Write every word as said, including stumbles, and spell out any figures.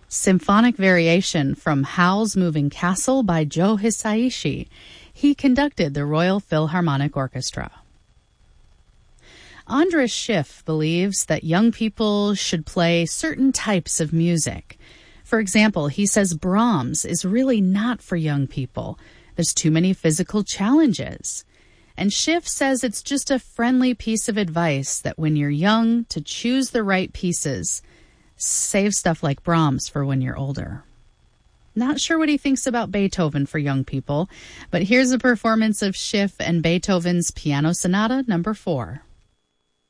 Symphonic Variation from Howl's Moving Castle by Joe Hisaishi. He conducted the Royal Philharmonic Orchestra. Andras Schiff believes that young people should play certain types of music. For example, he says Brahms is really not for young people. There's too many physical challenges. And Schiff says it's just a friendly piece of advice that when you're young, to choose the right pieces. Save stuff like Brahms for when you're older. Not sure what he thinks about Beethoven for young people, but here's a performance of Schiff and Beethoven's Piano Sonata number four.